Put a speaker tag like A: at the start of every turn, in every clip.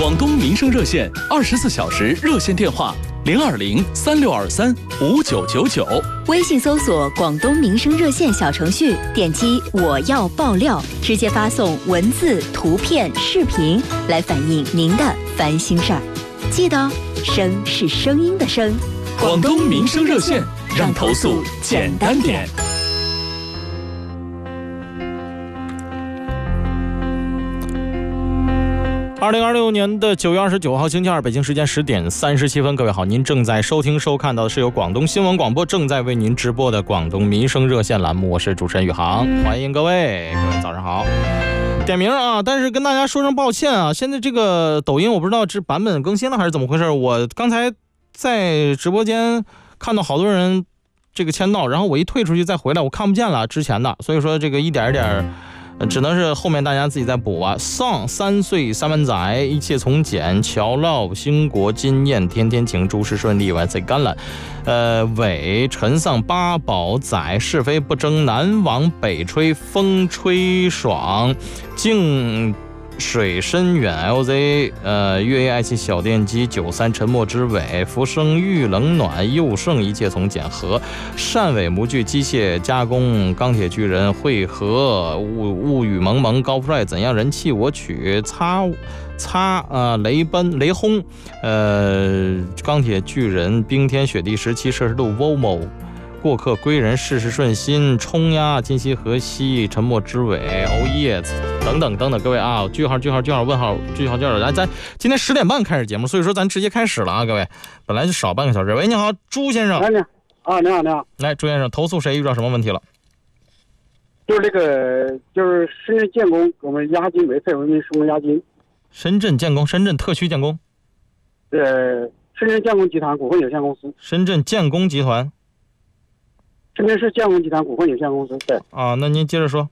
A: 广东民生热线24小时热线电话02036235999，
B: 微信搜索广东民生热线小程序，点击我要爆料，直接发送文字、图片、视频来反映您的烦心事儿。记得声是声音的声。
A: 广东民生热线，让投诉简单点。
C: 2026年9月29号星期二，北京时间10点37分，各位好，您正在收听收看到的是由广东新闻广播正在为您直播的广东民生热线栏目，我是主持人宇航，欢迎各位早上好。点名啊，但是跟大家说声抱歉啊，现在这个抖音我不知道是版本更新了还是怎么回事，我刚才在直播间看到好多人这个签到，然后我一退出去再回来我看不见了之前的，所以说这个一点一点只能是后面大家自己再补啊。上3岁3万载，一切从简，乔老兴国金燕，天天晴，诸事顺利，万岁甘蓝。伟陈丧八宝载，是非不争，南往北吹，风吹爽，静水深远 LZ， 粤 A 爱情小电机93，沉默之尾，浮生遇冷暖，佑圣一切从简和，汕尾模具机械加工，钢铁巨人汇合，物语蒙蒙，高富帅怎样人气我取，雷轰，钢铁巨人，冰天雪地17摄氏度 Vomo， 过客归人，事事顺心，冲压今夕何夕，沉默之尾，哦耶，等等等等，各位啊，句号问号句号，来，咱今天10点半开始节目，所以说咱直接开始了啊，各位，本来就少半个小时。喂，你好，朱先生。
D: 你好。
C: 来，朱先生，投诉谁遇到什么问题了？
D: 就是那个，就是深圳建工，我们押金没退，我们施工押金。
C: 深圳建工，深圳特区建工。
D: 深圳建工集团股份有限公司。
C: 深圳建工集团。
D: 深圳市建工集团股份有限公司。对。
C: 啊，那您接着说，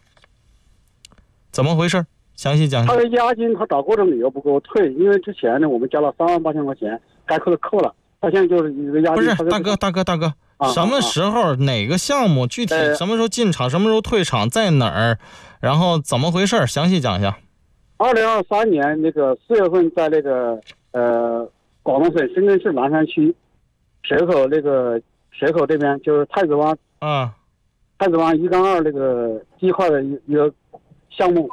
C: 怎么回事？详细讲一下。
D: 他的押金他找各种理由不给我退，因为之前呢我们交了38000块钱，该扣的扣了，他现在就是一个押金。
C: 不是，大哥，什么时候哪个项目具体什么时候进场，什么时候退场，在哪儿，然后怎么回事？详细讲一下。
D: 2023年那个4月份，在那个广东省深圳市南山区蛇口这边，就是太子湾太子湾1-2那个地块的一个项目。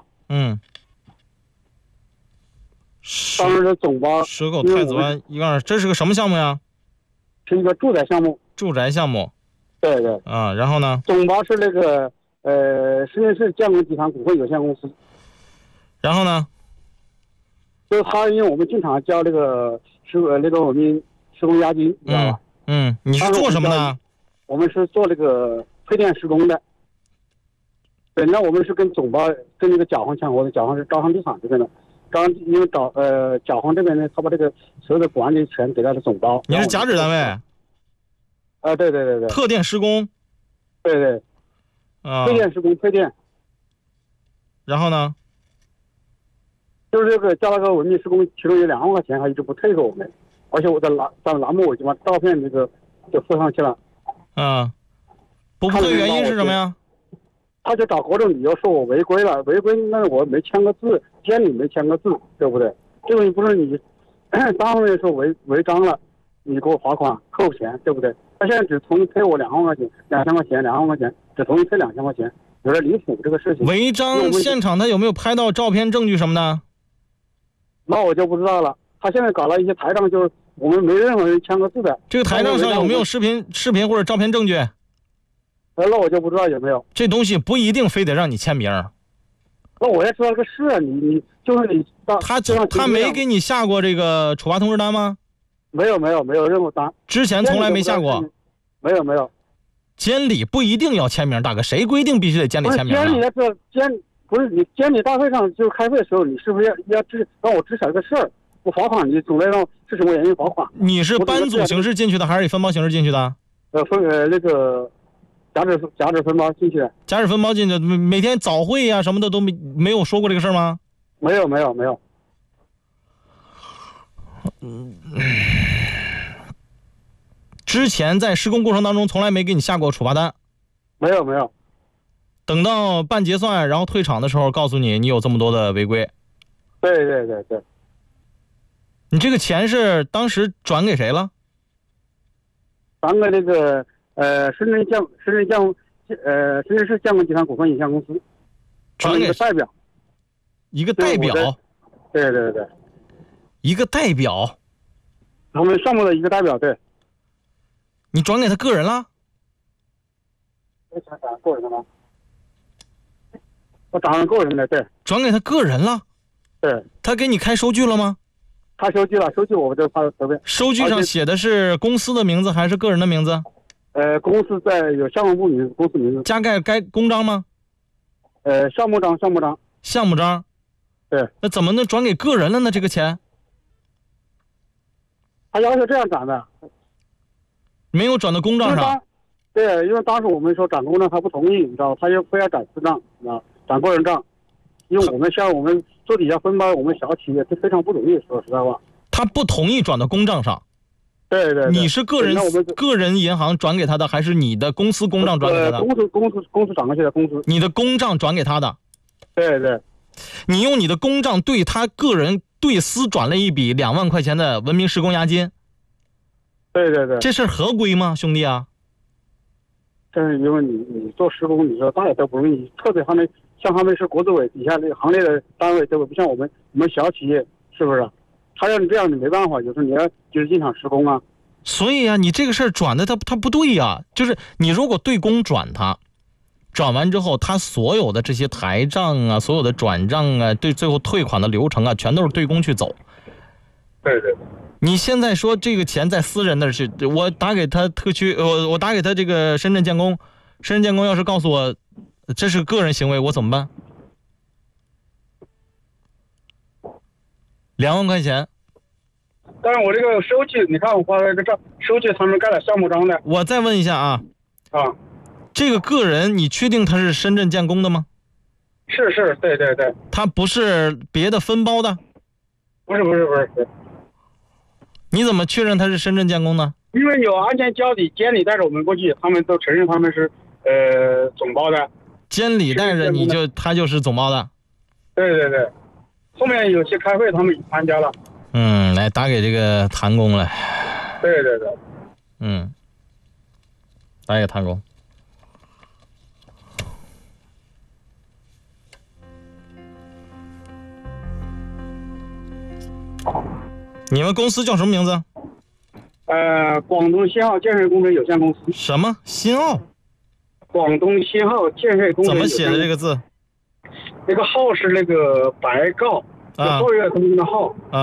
D: 当时的总包
C: 蛇口太子湾1-2，这是个什么项目呀？
D: 是一个住宅项目。 对。
C: 然后呢？
D: 总包是那个深圳市建工集团股份有限公司。
C: 然后呢？
D: 就是他因为我们经常交那个我们施工押金，你知道吧？
C: 你是做什么的？
D: 我们是做那个配电施工的。本来我们是跟总包跟那个甲方签合的，甲方是招商地产这边的。因为甲方这边呢，他把这个所有的管理权给到了总包。
C: 你是甲指单位？
D: 对。
C: 特电施工。
D: 对。配电施工配电。
C: 然后呢？
D: 就是这个交了个文明施工，其中有2万块钱，他一直不退给我们，而且我在栏目我就把照片那个就附上去了。
C: 不退原因是什么呀？
D: 他就找各种理由说我违规了，违规那我没签个字，监理没签个字，对不对？这个不是你单方面说违章了，你给我罚款扣钱，对不对？他现在只同意退我2万块钱，2000块钱，2万块钱，只同意退2000块钱，有点离谱这个事情。
C: 违章现场他有没有拍到照片证据什么的？
D: 那我就不知道了。他现在搞了一些台账，就是我们没任何人签过字的。
C: 这个台账上有没有视频或者照片证据？
D: 那我就不知道有没有。
C: 这东西不一定非得让你签名。
D: 那我也知道个事啊，你就是你
C: 他没给你下过这个处罚通知单吗？
D: 没有任何单。
C: 之前从来没下过。
D: 没有。
C: 监理不一定要签名，大哥，谁规定必须得监理签名？
D: 不是你监理大会上就是开会的时候，你是不是要让我知晓这个事儿？不罚款，你总得让是什么原因罚款？
C: 你是班组形式进去的，还是以分包形式进去的？
D: 那个甲指分包进去的。
C: 甲指分包进去，每天早会呀什么的都没有说过这个事儿吗？
D: 没有。
C: 之前在施工过程当中从来没给你下过处罚单？
D: 没有。
C: 等到办结算然后退场的时候告诉你有这么多的违规。
D: 对。
C: 你这个钱是当时转给谁了？
D: 转给那个深圳市降温集团股份有限公司，
C: 转给
D: 一个代表。
C: 一个代表？
D: 对对对，
C: 一个代表。
D: 我们项目的一个代表，对。
C: 你转给他个人了？
D: 我转个人的吗？我转个人的，对。
C: 转给他个人了？
D: 对。
C: 他给你开收据了吗？
D: 他收据了，收据我就发这边。
C: 收据上写的是公司的名字还是个人的名字？
D: 公司在有项目部名字，公司名字。
C: 加盖该公章吗？
D: 项目章。
C: 项目章。
D: 对。
C: 那怎么能转给个人了呢？这个钱？
D: 他要求这样转的。
C: 没有转到公账上。
D: 对，因为当时我们说转公账，他不同意，你知道，他就非要转私账，你知道，转个人账。因为我们像我们做底下分包，我们小企业是非常不容易，说实在话。
C: 他不同意转到公账上。
D: 对对。
C: 你是个人银行转给他的，还是你的公司公账转给他的？
D: 公司转过去的公司。
C: 你的公账转给他的。
D: 对对。
C: 你用你的公账对他个人对私转了一笔2万块钱的文明施工押金。
D: 对对对。
C: 这事合规吗，兄弟啊？
D: 但是因为你做施工，你说大家都不容易，特别像他们是国资委底下这个行业的单位，对吧？不像我们小企业，是不是？他要是这样，你没办法，就是你要就是进场施工啊。
C: 所以啊，你这个事儿转的他不对呀，就是你如果对公转他，转完之后，他所有的这些台账啊，所有的转账啊，对最后退款的流程啊，全都是对公去走。
D: 对对。
C: 你现在说这个钱在私人那儿去，我打给他特区，我打给他这个深圳建工，深圳建工要是告诉我这是个人行为，我怎么办？2万块钱。
D: 但是我这个收据，你看我发了一个账，收据他们盖了项目章的。
C: 我再问一下啊。
D: 啊。
C: 这个个人，你确定他是深圳建工的吗？
D: 是，对对对。
C: 他不是别的分包的？
D: 不是。
C: 你怎么确认他是深圳建工呢？
D: 因为有安全监理带着我们过去，他们都承认他们是总包的。
C: 监理带着他就是总包的。
D: 对对对，后面有些开会他们也参加了。
C: 来打给这个谭工来。
D: 对对对。
C: 打给谭工。你们公司叫什么名字？
D: 广东新奥建设工程有限公司。
C: 什么？新奥？
D: 广东新奥建设工程。
C: 怎么写的这个字？
D: 那个号是那个白告，皓月东的皓。